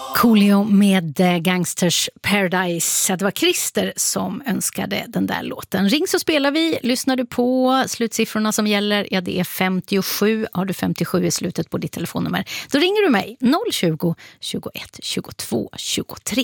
Coolio med Gangsters Paradise. Det var Christer som önskade den där låten. Ring så spelar vi. Lyssnar du på slutsiffrorna som gäller? Ja, det är 57. Har du 57 i slutet på ditt telefonnummer, då ringer du mig 020 21 22 23.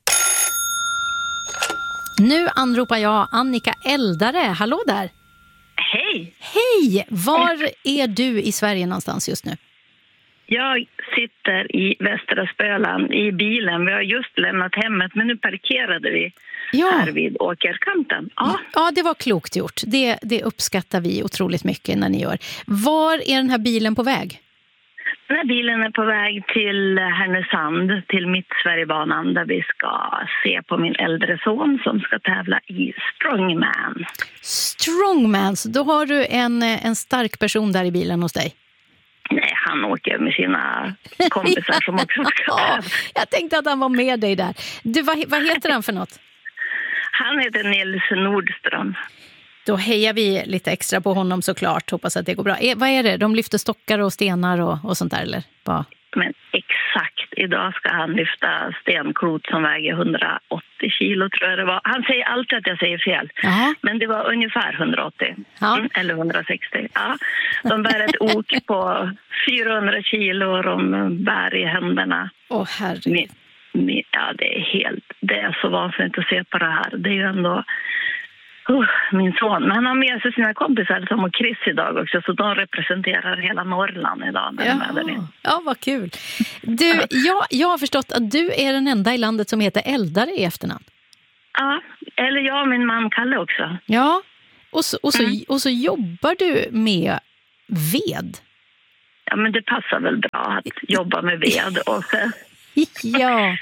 Nu anropar jag Annika Eldare. Hallå där. Hej. Hej. Var är du i Sverige någonstans just nu? Jag sitter i Västra Spöland i bilen. Vi har just lämnat hemmet, men nu parkerade vi här vid åkerkanten. Ja, det var klokt gjort. Det uppskattar vi otroligt mycket när ni gör. Var är den här bilen på väg? Den här bilen är på väg till Härnösand, till Mittsverigebanan, där vi ska se på min äldre son som ska tävla i Strongman. Strongman, så då har du en stark person där i bilen hos dig? Nej, han åker med sina kompisar som också ska tävla. Jag tänkte att han var med dig där. Du, vad heter han för något? Han heter Nils Nordström. Då hejar vi lite extra på honom såklart. Hoppas att det går bra. Vad är det? De lyfter stockar och stenar och sånt där, eller? Men exakt. Idag ska han lyfta stenklot som väger 180 kilo, tror jag det var. Han säger alltid att jag säger fel. Aha. Men det var ungefär 180. Ja. Eller 160. Ja. De bär ett ok på 400 kilo och de bär i händerna. Åh, herregud. Ja, det är så vansinnigt att se på det här. Det är ju ändå... min son. Men han har med sig sina kompisar som och Chris idag också, så de representerar hela Norrland idag. Ja, vad kul. Du, jag har förstått att du är den enda i landet som heter Eldare i efternamn. Ja, eller jag och min man Kalle också. Ja, och så jobbar du med ved. Ja, men det passar väl bra att jobba med ved. Och så... Ja.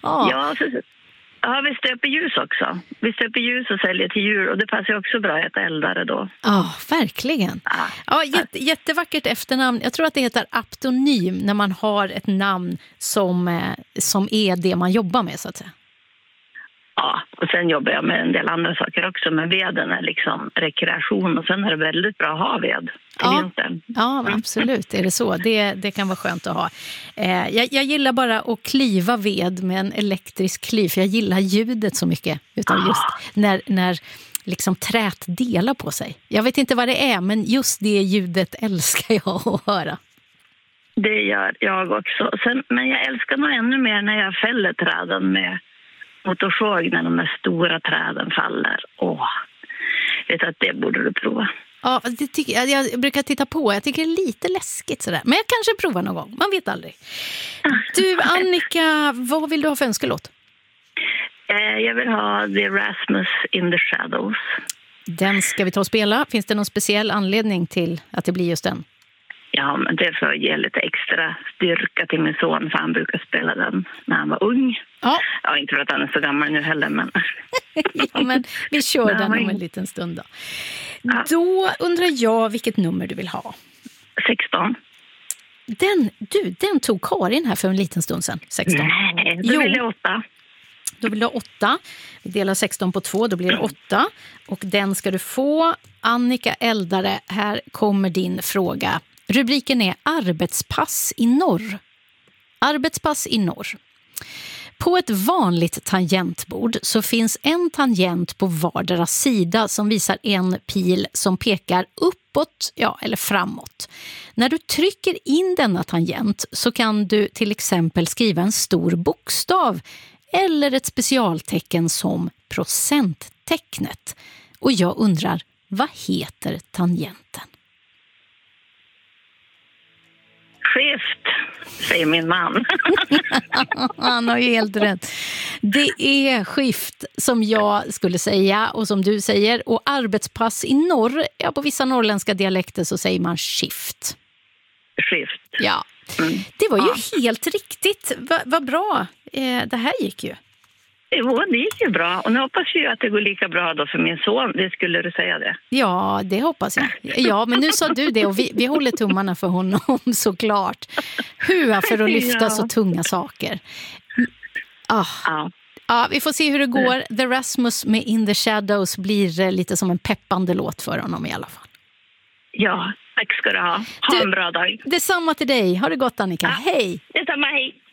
Ja, vi stöper ljus också. Vi stöper ljus och säljer till djur, och det passar också bra att äta Eldare då. Ja, verkligen. Ja, jättevackert efternamn. Jag tror att det heter aptonym när man har ett namn som är det man jobbar med, så att säga. Ja, och sen jobbar jag med en del andra saker också. Men veden är liksom rekreation, och sen är det väldigt bra att ha ved till vintern. Ja, absolut. Är det så? Det kan vara skönt att ha. Jag gillar bara att klyva ved med en elektrisk klyv. För jag gillar ljudet så mycket. Utan just när liksom trät delar på sig. Jag vet inte vad det är, men just det ljudet älskar jag att höra. Det gör jag också. Men jag älskar nog ännu mer när jag fäller träden med motorsåg, när de här stora träden faller. Vet att det borde du prova. Ja, det tycker jag brukar titta på. Jag tycker det är lite läskigt sådär. Men jag kanske provar någon gång. Man vet aldrig. Du, Annika, vad vill du ha för önskelåt? Jag vill ha The Rasmus in the Shadows. Den ska vi ta och spela. Finns det någon speciell anledning till att det blir just den? Ja, men det är för att ge lite extra styrka till min son, för han brukar spela den när han var ung. Ja, inte för att han är så gammal nu heller, men... Ja, men vi kör den om en liten stund då. Ja. Då undrar jag vilket nummer du vill ha. 16. Den tog Karin här för en liten stund sedan. 16. Nej, då vill jag 8. Då vill du ha 8. Vi delar 16 på 2, då blir det 8. Och den ska du få. Annika Eldare, här kommer din fråga. Rubriken är Arbetspass i norr. Arbetspass i norr. På ett vanligt tangentbord så finns en tangent på vardera sida som visar en pil som pekar uppåt, eller framåt. När du trycker in denna tangent så kan du till exempel skriva en stor bokstav eller ett specialtecken som procenttecknet. Och jag undrar, vad heter tangenten? Skift, säger min man. Han har ju helt rätt. Det är skift som jag skulle säga och som du säger. Och arbetspass i norr, på vissa norrländska dialekter så säger man skift. Skift. Ja, det var ju helt riktigt. Vad bra. Det här gick ju. Jo, det gick ju bra. Och nu hoppas jag att det går lika bra då för min son. Det skulle du säga det? Ja, det hoppas jag. Ja, men nu sa du det och vi håller tummarna för honom såklart. Hur för att lyfta så tunga saker. Ja, vi får se hur det går. The Rasmus med In the Shadows blir lite som en peppande låt för honom i alla fall. Ja, tack ska du ha. Ha en bra dag. Detsamma till dig. Ha det gott, Annika. Hej! Detsamma, hej.